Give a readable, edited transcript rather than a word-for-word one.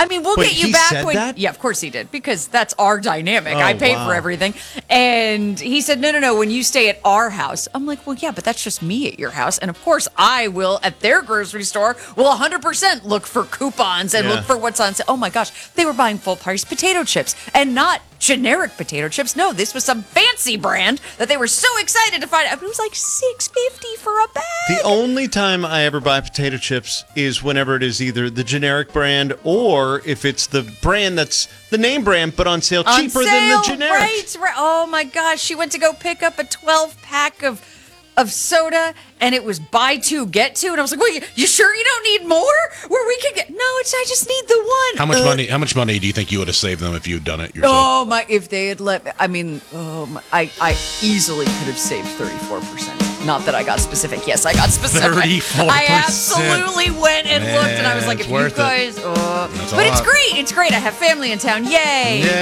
I mean, we'll Wait, get you he back said when. that? Yeah, of course he did, because that's our dynamic. Oh, I pay wow. for everything. And he said, no, when you stay at our house. I'm like, well, yeah, but that's just me at your house. And of course, I will, at their grocery store, will 100% look for coupons and Yeah. look for what's on sale. Oh my gosh, they were buying full price potato chips and not generic potato chips. No, this was some fancy brand that they were so excited to find out. It was like $6.50 for a bag. The only time I ever buy potato chips is whenever it is either the generic brand or if it's the brand that's the name brand but on sale cheaper than the generic. Right. Oh my gosh, she went to go pick up a 12-pack of soda, and it was buy two get two, and I was like, "Wait, you sure you don't need more? Where we can get? No, I just need the one." How much money do you think you would have saved them if you'd done it yourself? Oh my! If they had let me, I mean, I easily could have saved 34%. Not that I got specific. Yes, I got specific. 34%. I absolutely went and looked, and I was like, it's "If you worth it. guys," That's a but it's lot. great. It's great. I have family in town. Yay! Yeah.